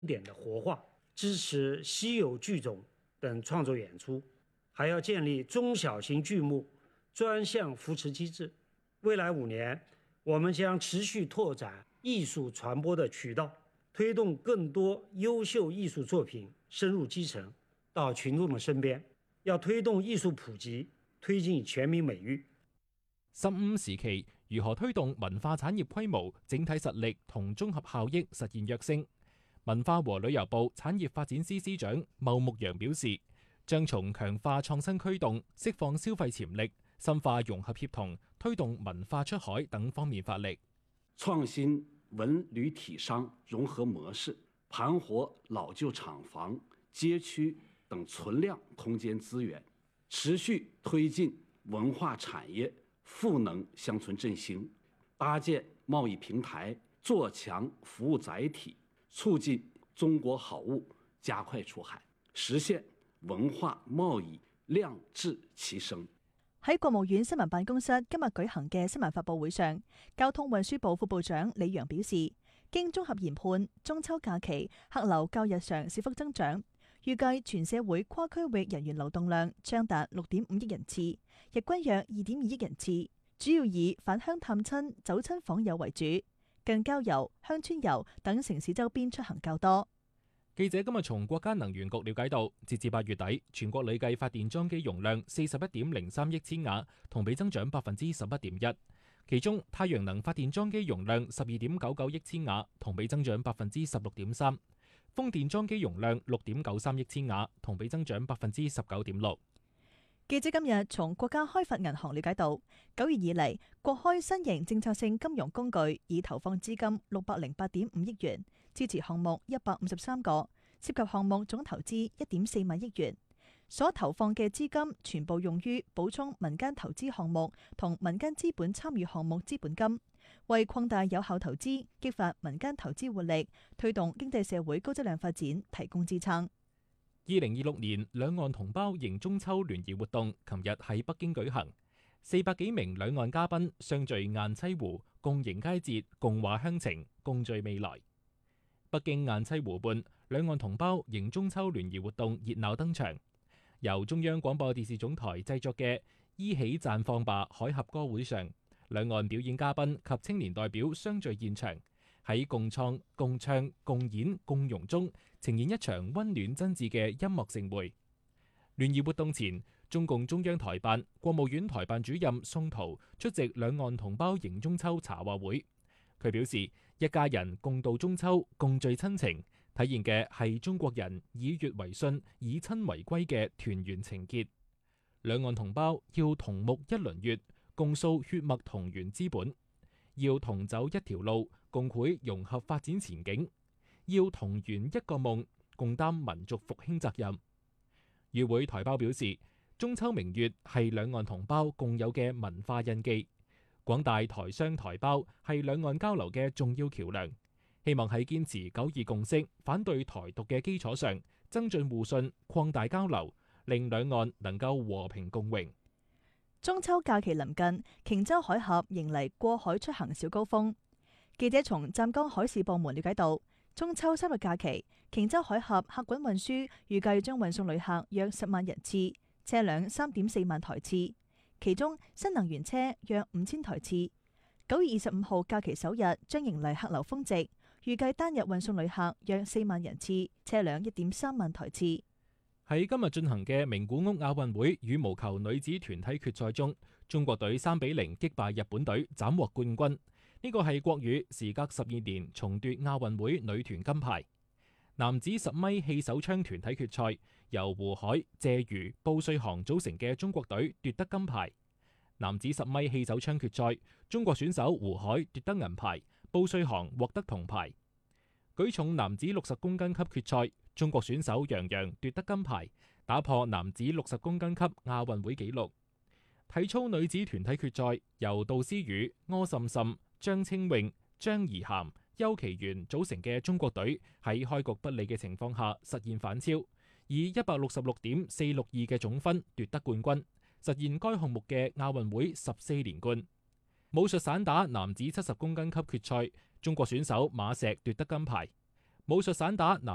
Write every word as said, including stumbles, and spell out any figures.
典的活化，支持稀有剧种等创作演出，还要建立中小型剧目专项扶持机制。未来五年，我们将持续拓展艺术传播的渠道，推動更多優秀藝術作品深入基層，到群眾的身邊。要推動藝術普及，推進全民美育。 十五時期如何推動文化產業規模、整體實力同綜合效益實現躍升？文化和旅遊部產業發展司司長茂牧陽表示，將從強化創新驅動、釋放消費潛力、深化融合協同、推動文化出海等方面發力， 創新文旅體商融合模式，盤活老舊廠房、街區等存量空間資源，持續推進文化產業賦能鄉村振興，搭建貿易平台，做強服務載體，促進中國好物加快出海，實現文化貿易兩至齊升。 喺國務院新聞辦公室今日舉行嘅新聞發佈會上，交通運輸部副部長李陽表示，經綜合研判，中秋假期客流較日常小幅增長，預計全社會跨區域人員流動量將達六點五億人次，日均約二點二億人次，主要以返鄉探親、走親訪友為主，近郊遊、鄉村遊等城市周邊出行較多。 記者今日從國家能源局了解到，截至八月底，全國累計發電裝機容量四十一點零三億千瓦，同比增長百分之十一點一。其中，太陽能發電裝機容量十二點九九億千瓦，同比增長百分之十六點三；風電裝機容量六點九三億千瓦，同比增長百分之十九點六。 記者今日從國家開發銀行了解到，九月以嚟，國開新型政策性金融工具已投放資金六百零八點五億元，支持項目一百五十三個，涉及項目總投資一點四萬億元。所投放嘅資金全部用於補充民間投資項目同民間資本參與項目資本金，為擴大有效投資、激發民間投資活力、推動經濟社會高質量發展提供支撐。 二零二六年兩岸同胞迎中秋聯誼活動，琴日喺北京舉行，四百幾名兩岸嘉賓相聚雁棲湖，共迎佳節，共話鄉情，共聚未來。北京雁棲湖畔，兩岸同胞迎中秋聯誼活動熱鬧登場。由中央廣播電視總台製作嘅《依起綻放吧海峽歌會》上，兩岸表演嘉賓及青年代表相聚現場，喺共創、共唱、共演、共融中，呈現一場溫暖真摯嘅音樂盛會。聯誼活動前，中共中央台辦、國務院台辦主任宋濤出席兩岸同胞迎中秋茶話會。佢表示，一家人共度中秋，共聚親情，體現嘅係中國人以悅為信、以親為歸嘅團圓情結。兩岸同胞要同沐一輪月，共訴血脈同源之本；要同走一條路，共繪融合發展前景；要同圓一個夢，共擔民族復興責任。與會台胞表示，中秋明月係兩岸同胞共有嘅文化印記，廣大台商台胞係兩岸交流嘅重要橋樑。希望喺堅持九二共識、反對台獨嘅基礎上，增進互信、擴大交流，令兩岸能夠和平共榮。 中秋假期臨近，瓊州海峽迎嚟過海出行小高峰。記者從湛江海事部門了解到，中秋三日假期，瓊州海峽客運運輸預計將運送旅客約十萬人次，車輛三點四萬台次，其中新能源車約五千台次。九月二十五號假期首日將迎嚟客流峰值，預計單日運送旅客約四萬人次，車輛一點三萬台次。 喺今日進行嘅名古屋亞運會羽毛球女子團體決賽中，中國隊三比零擊敗日本隊，斬獲冠軍。呢個係國羽時隔十二年重奪亞運會女團金牌。男子十米氣手槍團體決賽，由胡海、謝瑜、布瑞航組成嘅中國隊奪得金牌。男子十米氣手槍決賽，中國選手胡海奪得銀牌，布瑞航獲得銅牌。舉重男子六十公斤級決賽，中國選手楊洋奪得金牌，打破男子六十公斤級亞運會紀錄。體操女子團體決賽，由杜思雨、柯滲滲、張清穎、張怡涵、邱其元組成嘅中國隊喺開局不利嘅情況下實現反超，以一百六十六點四六二嘅總分奪得冠軍，實現該項目嘅亞運會十四連冠。武術散打男子七十公斤級決賽，中國選手馬石奪得金牌。武術散打男